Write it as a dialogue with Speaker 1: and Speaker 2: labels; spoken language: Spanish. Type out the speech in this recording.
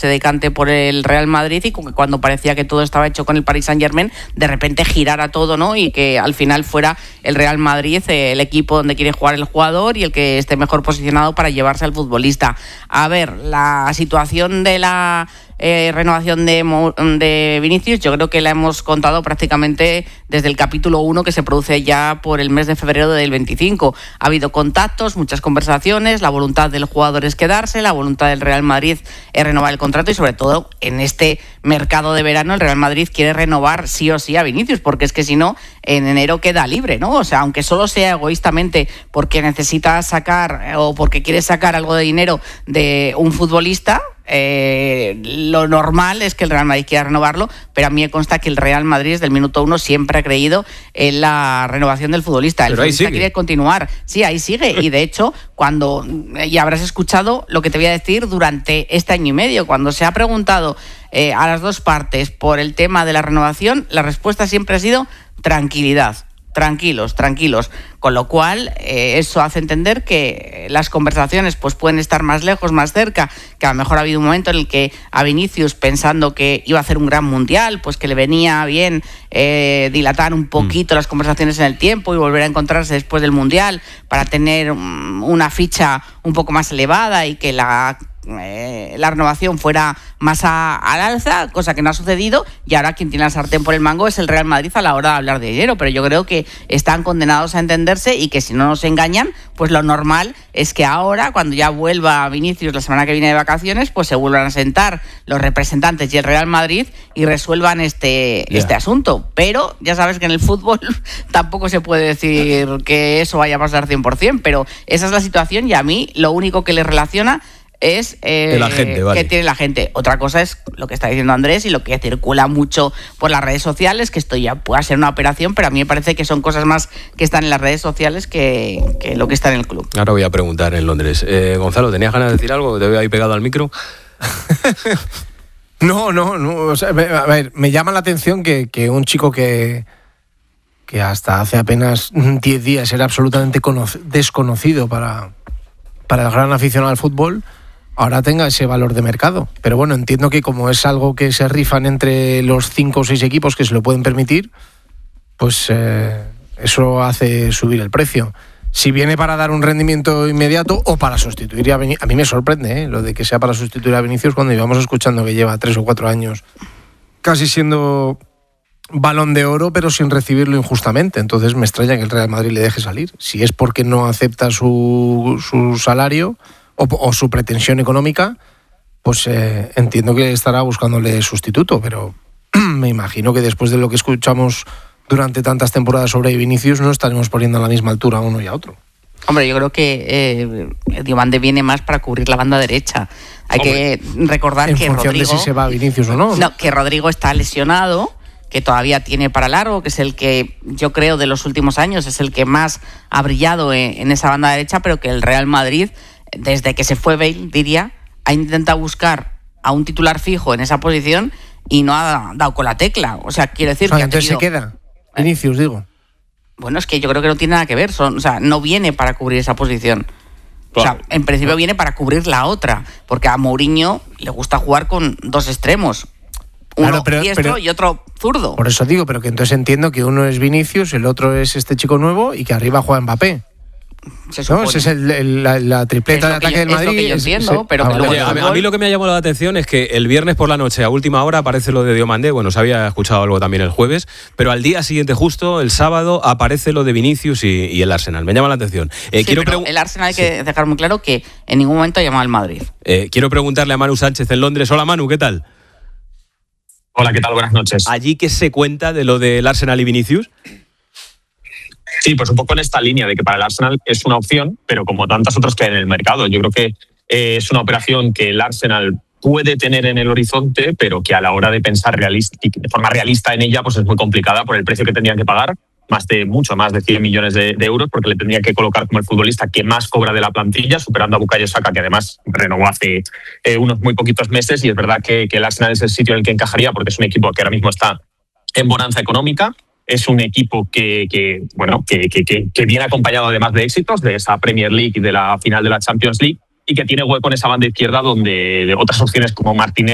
Speaker 1: se decante por el Real Madrid y cuando parecía que todo estaba hecho con el Paris Saint-Germain, de repente girara todo, ¿no? Y que al final fuera el Real Madrid el equipo donde quiere jugar el jugador y el que esté mejor posicionado para llevarse al futbolista. A ver, la situación de la renovación de Vinicius, yo creo que la hemos contado prácticamente desde el capítulo 1 que se produce ya por el mes de febrero del 25. Ha habido contactos, muchas conversaciones, la voluntad del jugador es quedarse, la voluntad del Real Madrid es renovar el contrato y sobre todo en este mercado de verano el Real Madrid quiere renovar sí o sí a Vinicius, porque es que si no, en enero queda libre, ¿no? O sea, aunque solo sea egoístamente porque necesita sacar o porque quiere sacar algo de dinero de un futbolista, lo normal es que el Real Madrid quiera renovarlo, pero a mí me consta que el Real Madrid desde el minuto 1 siempre ha creído en la renovación del futbolista. El futbolista quiere continuar. Sí, ahí sigue. Y de hecho, ya habrás escuchado lo que te voy a decir durante este año y medio, cuando se ha preguntado a las dos partes por el tema de la renovación, la respuesta siempre ha sido tranquilidad. Tranquilos, con lo cual eso hace entender que las conversaciones pues pueden estar más lejos, más cerca, que a lo mejor ha habido un momento en el que a Vinicius, pensando que iba a hacer un gran mundial, pues que le venía bien dilatar un poquito las conversaciones en el tiempo y volver a encontrarse después del mundial para tener una ficha un poco más elevada y que la renovación fuera más al alza, cosa que no ha sucedido, y ahora quien tiene la sartén por el mango es el Real Madrid a la hora de hablar de dinero, pero yo creo que están condenados a entenderse y que si no nos engañan, pues lo normal es que ahora, cuando ya vuelva Vinicius la semana que viene de vacaciones, pues se vuelvan a sentar los representantes y el Real Madrid y resuelvan este asunto, pero ya sabes que en el fútbol tampoco se puede decir que eso vaya a pasar 100%, pero esa es la situación y a mí lo único que le relaciona es
Speaker 2: el agente, vale,
Speaker 1: que tiene la gente. Otra cosa es lo que está diciendo Andrés y lo que circula mucho por las redes sociales, que esto ya pueda ser una operación, pero a mí me parece que son cosas más que están en las redes sociales que lo que está en el club.
Speaker 2: Ahora voy a preguntar en Londres. Gonzalo, ¿tenías ganas de decir algo? ¿Te veo ahí pegado al micro?
Speaker 3: No. O sea, a ver, me llama la atención que un chico que hasta hace apenas 10 días era absolutamente desconocido para el gran aficionado al fútbol, ahora tenga ese valor de mercado. Pero bueno, entiendo que como es algo que se rifan entre los 5 o 6 equipos que se lo pueden permitir, pues eso hace subir el precio. Si viene para dar un rendimiento inmediato o para sustituir a Vinicius, a mí me sorprende lo de que sea para sustituir a Vinicius cuando íbamos escuchando que lleva 3 o 4 años casi siendo Balón de Oro, pero sin recibirlo injustamente. Entonces me extraña que el Real Madrid le deje salir. Si es porque no acepta su salario o su pretensión económica, pues entiendo que estará buscándole sustituto, pero me imagino que después de lo que escuchamos durante tantas temporadas sobre Vinicius no estaremos poniendo a la misma altura a uno y a otro.
Speaker 1: Hombre, yo creo que Diomande viene más para cubrir la banda derecha. Hay que recordar que Rodrigo...
Speaker 3: de si se va Vinicius o no.
Speaker 1: No, que Rodrigo está lesionado, que todavía tiene para largo, que es el que yo creo de los últimos años es el que más ha brillado en esa banda derecha, pero que el Real Madrid, desde que se fue Bale, diría, ha intentado buscar a un titular fijo en esa posición y no ha dado con la tecla. O sea, quiero decir que
Speaker 3: entonces se queda Vinicius, digo.
Speaker 1: Bueno, es que yo creo que no tiene nada que ver. No viene para cubrir esa posición. Claro. O sea, en principio viene para cubrir la otra, porque a Mourinho le gusta jugar con 2 extremos. Uno diestro y otro zurdo.
Speaker 3: Por eso digo, pero que entonces entiendo que uno es Vinicius, el otro es este chico nuevo y que arriba juega Mbappé. ¿No? Esa es la tripleta de ataque del Madrid.
Speaker 1: Es lo que yo entiendo, pero
Speaker 2: a mí lo que me ha llamado la atención es que el viernes por la noche, a última hora, aparece lo de Diomandé. Bueno, se había escuchado algo también el jueves, pero al día siguiente, justo el sábado, aparece lo de Vinicius y el Arsenal. Me llama la atención.
Speaker 1: El Arsenal hay que dejar muy claro que en ningún momento ha llamado al Madrid.
Speaker 2: Quiero preguntarle a Manu Sánchez en Londres. Hola Manu, ¿qué tal?
Speaker 4: Hola, ¿qué tal? Buenas noches.
Speaker 2: ¿Allí qué se cuenta de lo del Arsenal y Vinicius?
Speaker 4: Sí, pues un poco en esta línea de que para el Arsenal es una opción, pero como tantas otras que hay en el mercado. Yo creo que es una operación que el Arsenal puede tener en el horizonte, pero que a la hora de pensar de forma realista en ella, pues es muy complicada por el precio que tendrían que pagar, mucho más de 100 millones de euros, porque le tendría que colocar como el futbolista que más cobra de la plantilla, superando a Bukayo Saka, que además renovó hace unos muy poqutos meses, y es verdad que el Arsenal es el sitio en el que encajaría, porque es un equipo que ahora mismo está en bonanza económica, es un equipo que viene acompañado además de éxitos, de esa Premier League y de la final de la Champions League, y que tiene hueco en esa banda izquierda donde otras opciones como Martinez